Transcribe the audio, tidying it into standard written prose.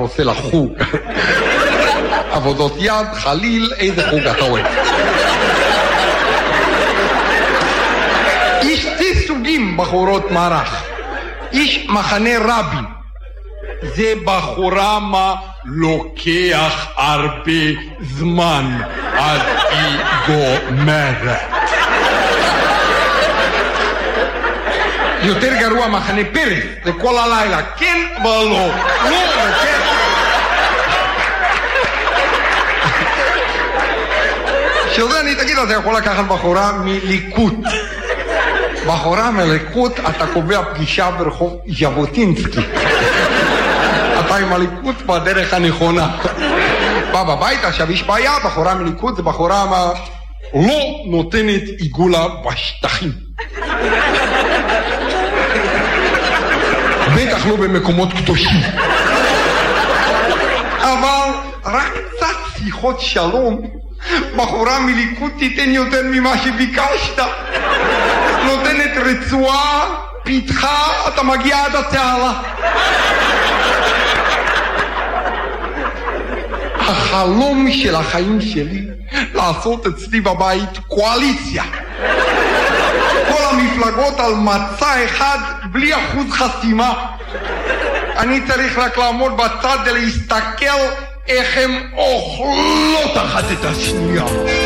עושה לה חוג. עבודות יד, חליל, איזה חוג אתה אוהב. יש שתי סוגים בחורות מערך. יש מחנה רבין. זה בחורה מה לוקח הרבה זמן עד היא גומרת. יותר גרוע מחנה פרס, זה כל הלילה, כן ולא, לא וכן. שזה אני תגיד, אתה יכול לקחת בחורה מליכוד. בחורה מליכוד, אתה קובע פגישה ברחוב ז'בוטינסקי. אתה עם הליכוד בדרך הנכונה. בא בבית, עכשיו יש בעיה, בחורה מליכוד זה בחורה מה לא נותנת עיגולה בשטחים. בטח לא במקומות קדושים. אבל רק קצת שיחות שלום, בחורה מליכוד תיתן יותר ממה שביקשת. נותנת רצועה, פיתחה, אתה מגיע עד התעלה. החלום של החיים שלי לעשות אצלי בבית קואליציה. כל המפלגות על מצע אחד בלי אחוז חסימה. אני צריך רק לעמוד בצד ולהסתכל איך הם אוכלות אחת את השנייה.